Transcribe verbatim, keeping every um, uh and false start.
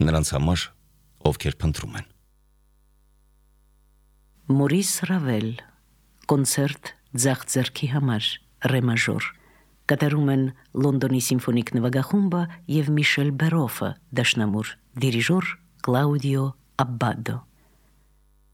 նրանց համար, ովքեր փնտրում են։ Մորիս Ռավել, կոնցերտ ձախ ձեռքի համար, ռե մաժոր, կատարում են Լոնդոնի սիմֆոնիկ նվագախումբը և Միշել Բերոֆը, դաշնամուր, դիրիժոր Կլաուդիո Աբբադո։